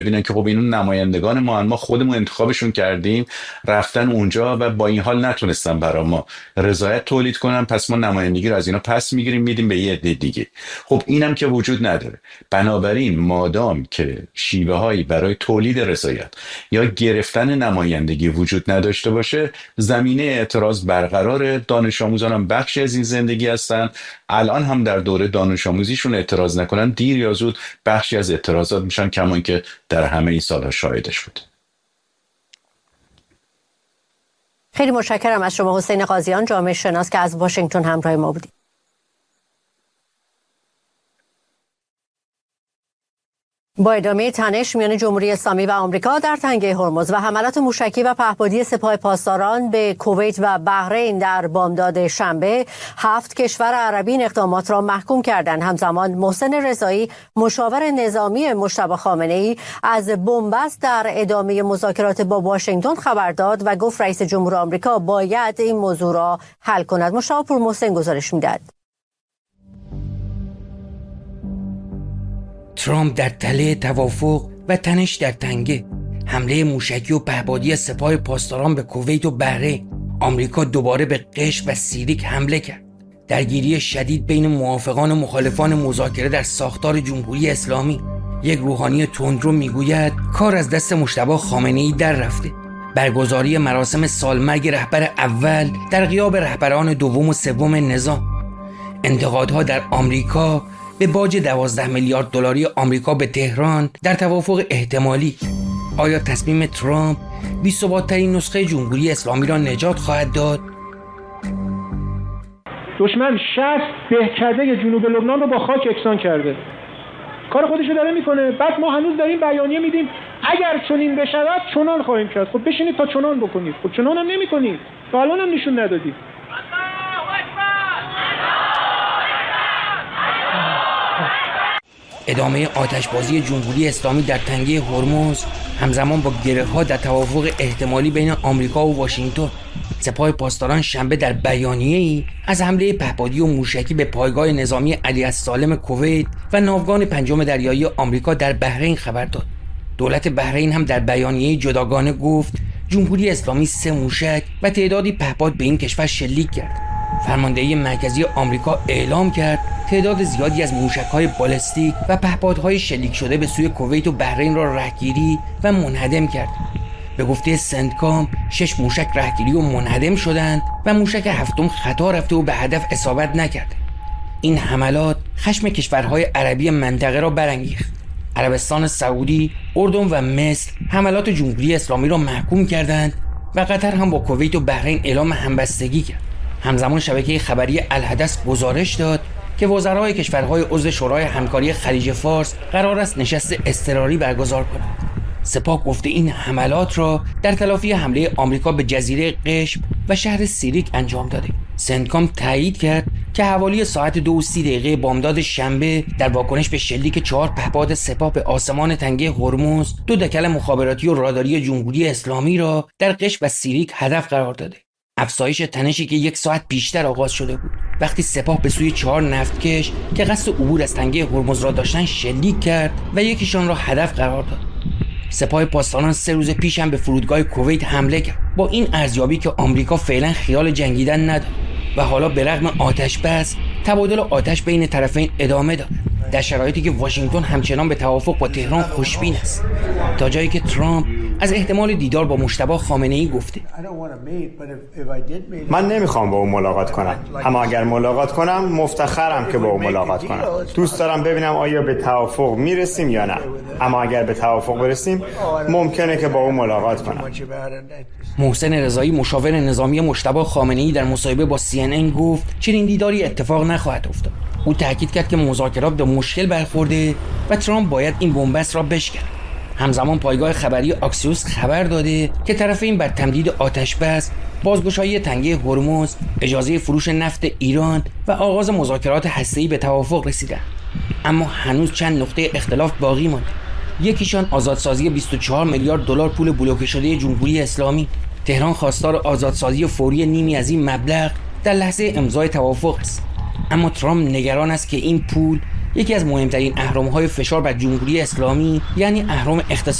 ببینن که خب اینون نمایندگان ما خودمون انتخابشون کردیم، رفتن اونجا و با این حال نتونستن برای ما رضایت تولید کنن، پس ما نمایندگی رو از اینا پس میگیریم میدیم به یه عده دیگه. خب اینم که وجود نداره. بنابراین مادام که شیوه هایی برای تولید رضایت یا گرفتن نمایندگی وجود نداشته باشه، زمینه اعتراض برقرار. دانش آموزان هم بخشی از این زندگی هستن. الان هم در دوره دانش آموزیشون اعتراض نکنن دیر یا زود بخشی از اعتراضات میشن، کما اینکه در همه این سالها شاهدش بود. خیلی متشکرم از شما حسین قاضیان، جامعه شناس که از واشنگتن همراه ما بودید. با ادامه تنش میان جمهوری اسلامی و آمریکا در تنگه هرمز و حملات موشکی و پهپادی سپاه پاسداران به کویت و بحرین در بامداد شنبه، 7 کشور عربی این اقدامات را محکوم کردند. همزمان محسن رضایی، مشاور نظامی مجتبی خامنه‌ای، از بنبست در ادامه مذاکرات با واشنگتن خبر داد و گفت رئیس جمهور آمریکا باید این موضوع را حل کند. مشتاق پور محسن گزارش می‌دهد. ترامپ در تله توافق و تنش در تنگه، حمله موشکی و پهپادی سپاه پاسداران به کویت و بحرین. آمریکا دوباره به قشم و سیریک حمله کرد. درگیری شدید بین موافقان و مخالفان مذاکره در ساختار جمهوری اسلامی. یک روحانی تندرو میگوید کار از دست مجتبی خامنه‌ای در رفته. برگزاری مراسم سالمرگ رهبر اول در غیاب رهبران دوم و سوم نظام. انتقادها در آمریکا به باج 12 میلیارد دلاری آمریکا به تهران در توافق احتمالی. آیا تصمیم ترامپ بی‌ثبات‌ترین نسخه جمهوری اسلامی را نجات خواهد داد؟ دشمن 60 دهکده جنوب لبنان رو با خاک یکسان کرده. کار خودش رو داره میکنه. بعد ما هنوز داریم بیانیه میدیم اگر چنین بشود چنان خواهیم کرد. خب بشینید تا چنان بکنید. خب چنان هم نمیکنید. تا الان هم نشون ندادید. ادامه آتشبازی جمهوری اسلامی در تنگه هرمز همزمان با گره‌ها در توافق احتمالی بین آمریکا و واشنگتن. سپاه پاسداران شنبه در بیانیه‌ای از حمله پهپادی و موشکی به پایگاه نظامی علی السالم کویت و ناوگان پنجم دریایی آمریکا در بحرین خبر داد. دولت بحرین هم در بیانیه جداگانه گفت جمهوری اسلامی 3 موشک و تعدادی پهپاد به این کشور شلیک کرد. فرماندهی مرکزی آمریکا اعلام کرد تعداد زیادی از موشک‌های بالستیک و پهپادهای شلیک شده به سوی کویت و بحرین را رهگیری و منهدم کرد. به گفته سنتکام 6 موشک رهگیری و منهدم شدند و موشک 7م خطا رفته و به هدف اصابت نکرد. این حملات خشم کشورهای عربی منطقه را برانگیخت. عربستان سعودی، اردن و مصر حملات جمهوری اسلامی را محکوم کردند و قطر هم با کویت و بحرین اعلام همبستگی کرد. همزمان شبکه خبری الحدث گزارش داد که وزرای کشورهای عضو شورای همکاری خلیج فارس قرار است نشست اضطراری برگزار کنند. سپاه گفته این حملات را در تلافی حمله آمریکا به جزیره قشم و شهر سیریک انجام داده. سنتکام تایید کرد که حوالی ساعت 2:30 بامداد شنبه در واکنش به شلیک 4 پهپاد سپاه به آسمان تنگه هرمز 2 دکل مخابراتی و راداری جمهوری اسلامی را در قشم و سیریک هدف قرار داده. افزایش تنشی که 1 ساعت بیشتر آغاز شده بود وقتی سپاه به سوی 4 نفتکش که قصد عبور از تنگه هرمز را داشتن شلیک کرد و یکیشان را هدف قرار داد. سپاه پاسداران 3 روز پیش هم به فرودگاه کویت حمله کرد. با این ارزیابی که آمریکا فعلا خیال جنگیدن نداره و حالا به رغم آتش بس تبادل آتش بین طرفین ادامه داره، در شرایطی که واشنگتن همچنان به توافق با تهران خوشبین است، تا جایی که ترامپ از احتمال دیدار با مجتبی خامنه‌ای گفته. من نمیخوام با او ملاقات کنم، اما اگر ملاقات کنم مفتخرم که با او ملاقات کنم. دوست دارم ببینم آیا به توافق میرسیم یا نه، اما اگر به توافق برسیم ممکنه که با او ملاقات کنم. محسن رضایی، مشاور نظامی مجتبی خامنه‌ای، در مصاحبه با CNN گفت چنین دیداری اتفاق نخواهد افتاد. او تاکید کرد که مذاکرات به مشکل برخورده و ترامپ باید این بنبست را بشکنه. همزمان پایگاه خبری آکسیوس خبر داده که طرفین بر تمدید آتش بس، بازگشایی تنگه هرمز، اجازه فروش نفت ایران و آغاز مذاکرات هسته‌ای به توافق رسیدند. اما هنوز چند نقطه اختلاف باقی مانده. یکیشان آزادسازی 24 میلیارد دلار پول بلوکه شده جمهوری اسلامی. تهران خواستار آزادسازی فوری نیمی از این مبلغ در لحظه امضای توافق است، اما ترامپ نگران است که این پول یکی از مهمترین اهرم‌های فشار بر جمهوری اسلامی یعنی اهرم اقتصادی